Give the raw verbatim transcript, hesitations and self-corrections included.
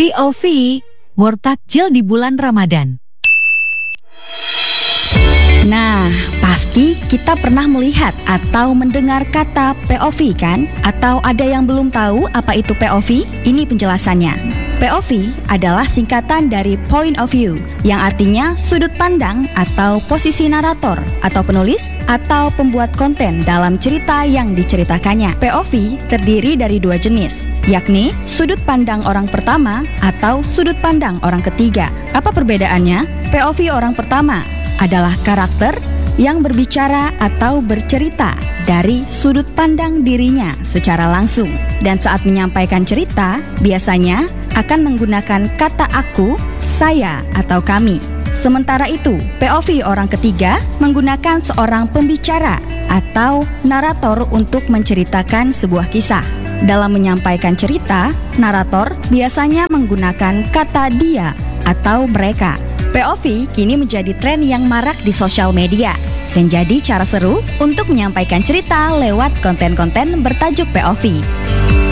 P O V, World Takjil di bulan Ramadan. Nah, pasti kita pernah melihat atau mendengar kata P O V kan? Atau ada yang belum tahu apa itu P O V? Ini penjelasannya. P O V adalah singkatan dari Point of View, yang artinya sudut pandang atau posisi narator atau penulis atau pembuat konten dalam cerita yang diceritakannya. P O V terdiri dari dua jenis, yakni sudut pandang orang pertama atau sudut pandang orang ketiga. Apa perbedaannya? P O V orang pertama adalah karakter yang berbicara atau bercerita dari sudut pandang dirinya secara langsung. Dan saat menyampaikan cerita, biasanya akan menggunakan kata aku, saya, atau kami. Sementara itu, P O V orang ketiga menggunakan seorang pembicara atau narator untuk menceritakan sebuah kisah. Dalam menyampaikan cerita, narator biasanya menggunakan kata dia atau mereka. P O V kini menjadi tren yang marak di sosial media dan jadi cara seru untuk menyampaikan cerita lewat konten-konten bertajuk P O V.